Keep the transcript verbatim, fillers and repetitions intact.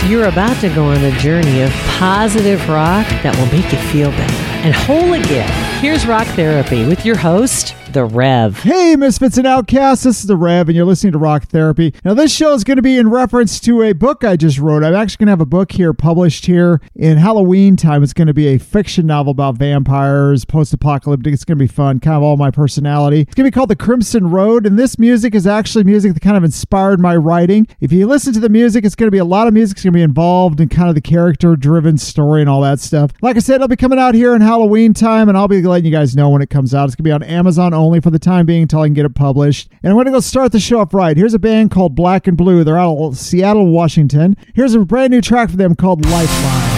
You're about to go on a journey of positive rock that will make you feel better and whole again. Here's Rock Therapy with your host, The Rev. Hey, Misfits and Outcasts, this is The Rev, and you're listening to Rock Therapy. Now, this show is going to be in reference to a book I just wrote. I'm actually going to have a book here published here in Halloween time. It's going to be a fiction novel about vampires, post-apocalyptic. It's going to be fun, kind of all my personality. It's going to be called The Crimson Road, and this music is actually music that kind of inspired my writing. If you listen to the music, it's going to be a lot of music. It's going to be involved in kind of the character-driven story and all that stuff. Like I said, it'll be coming out here in Halloween time, and I'll be letting you guys know when it comes out. It's going to be on Amazon only for the time being until I can get it published. And I'm going to go start the show up right. Here's a band called Black and Blue. They're out of Seattle, Washington. Here's a brand new track for them called Lifeline.